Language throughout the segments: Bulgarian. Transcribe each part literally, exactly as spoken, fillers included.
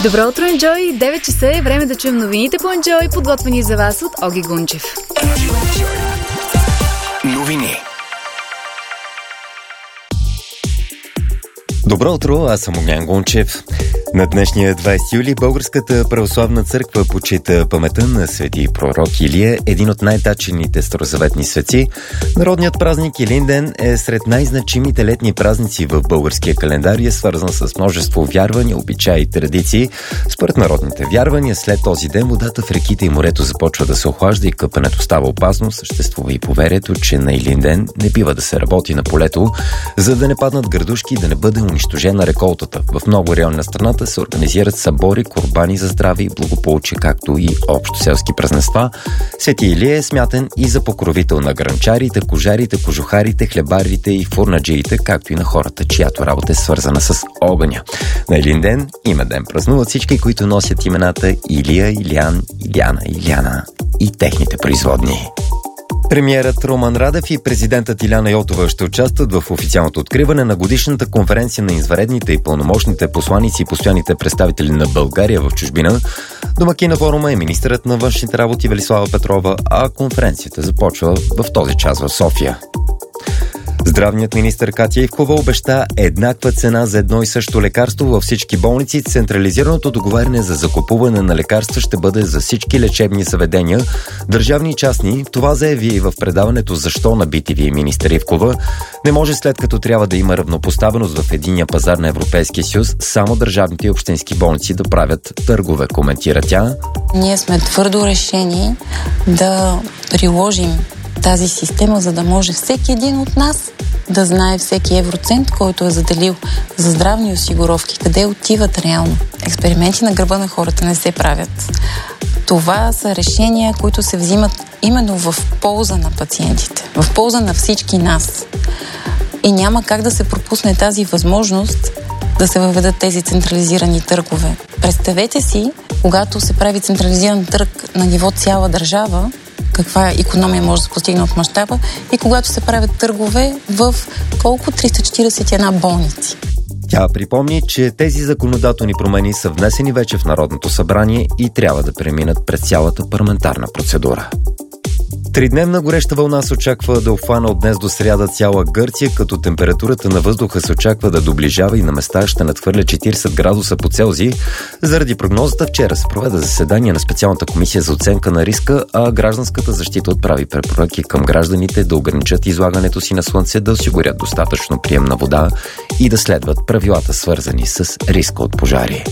Добро утро, Enjoy! девет часа е време да чуем новините по Enjoy, подготвени за вас от Оги Гунчев. Новини. Добро утро, аз съм Огнян Гунчев. На днешния двайсети юли Българската православна църква почита паметта на свети пророк Илия, един от най-тачените старозаветни светци. Народният празник Илинден е сред най-значимите летни празници в българския календар и е свързан с множество вярвания, обичаи и традиции. Според народните вярвания, след този ден водата в реките и морето започва да се охлажда и къпането става опасно. Съществува и поверието, че на Илинден не бива да се работи на полето, за да не паднат градушки и да не бъде унищожена реколтата. В много райони на страната се организират събори, курбани за здраве и благополучие, както и общо селски празненства. Свети Илия е смятен и за покровител на гранчарите, кожарите, кожухарите, хлебарите и фурнаджиите, както и на хората, чиято работа е свързана с огъня. На Илинден има ден празнуват всички, които носят имената Илия, Илиян, Иляна, Иляна и техните производни. Премиерът Румен Радев и президентът Илияна Йотова ще участват в официалното откриване на годишната конференция на извънредните и пълномощните посланици и постоянните представители на България в чужбина. Домакин на форума е министърът на външните работи Велислава Петрова, а конференцията започва в този час в София. Здравният министър Катя Ивкова обеща еднаква цена за едно и също лекарство във всички болници. Централизираното договаряне за закупуване на лекарства ще бъде за всички лечебни заведения, държавни и частни. Това заяви и в предаването «Защо» на би ти ви министър Ивкова. Не може, след като трябва да има равнопоставеност в единния пазар на Европейския съюз, само държавните и общински болници да правят търгове, коментира тя. Ние сме твърдо решени да приложим тази система, за да може всеки един от нас да знае всеки евроцент, който е заделил за здравни осигуровки, къде отиват реално. Експерименти на гърба на хората не се правят. Това са решения, които се взимат именно в полза на пациентите, в полза на всички нас. И няма как да се пропусне тази възможност да се въведат тези централизирани търгове. Представете си, когато се прави централизиран търг на ниво цяла държава, каква икономия може да се постигне от мащаба и когато се правят търгове в колко триста четиридесет и една болници. Тя припомни, че тези законодателни промени са внесени вече в Народното събрание и трябва да преминат през цялата парламентарна процедура. Тридневна гореща вълна се очаква да обхване от днес до сряда цяла Гърция, като температурата на въздуха се очаква да доближава и на места ще надхвърля четиридесет градуса по Целзий. Заради прогнозата вчера се проведе заседание на специалната комисия за оценка на риска, а гражданската защита отправи препоръки към гражданите да ограничат излагането си на слънце, да осигурят достатъчно приемна вода и да следват правилата, свързани с риска от пожари.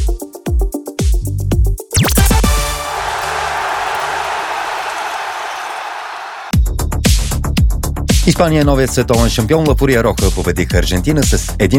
Испания е новият световен шампион. Ла Фурия Роха победиха Аржентина с един